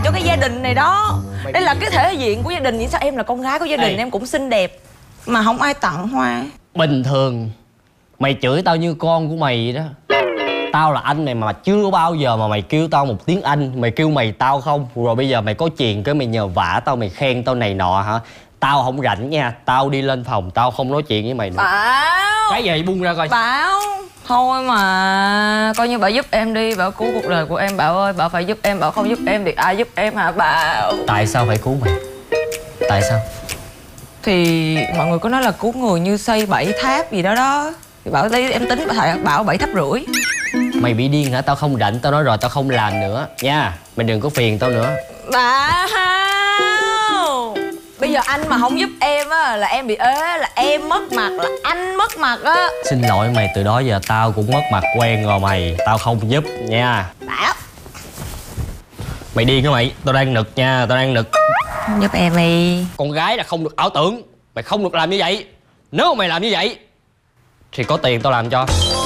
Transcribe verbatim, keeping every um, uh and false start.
cho cái gia đình này đó. Đây là cái thể diện của gia đình. Vậy sao em là con gái của gia đình? Ê. Em cũng xinh đẹp mà không ai tặng hoa. Bình thường mày chửi tao như con của mày vậy đó. Tao là anh mày mà chưa bao giờ mà mày kêu tao một tiếng anh. Mày kêu mày tao không. Rồi bây giờ mày có chuyện cái mày nhờ vả tao, mày khen tao này nọ hả? Tao không rảnh nha. Tao đi lên phòng, tao không nói chuyện với mày nữa. Bảo. Cái gì buông ra coi. Bảo. Thôi mà coi như Bảo giúp em đi. Bảo cứu cuộc đời của em Bảo ơi. Bảo phải giúp em. Bảo không giúp em thì ai giúp em hả Bảo? Tại sao phải cứu mày? Tại sao? Thì mọi người có nói là cứu người như xây bảy tháp gì đó đó. Thì Bảo thấy em tính Bảo bảy tháp rưỡi. Mày bị điên hả? Tao không rảnh, tao nói rồi tao không làm nữa nha. Mày đừng có phiền tao nữa. Bảo, bây giờ anh mà không giúp em á là em bị ế, là em mất mặt, là anh mất mặt á. Xin lỗi mày, từ đó giờ tao cũng mất mặt quen rồi mày. Tao không giúp nha. Bảo. Mày điên hả mày? Tao đang nực nha, tao đang nực. Giúp em đi. Con gái là không được ảo tưởng. Mày không được làm như vậy. Nếu mà mày làm như vậy thì có tiền tao làm cho.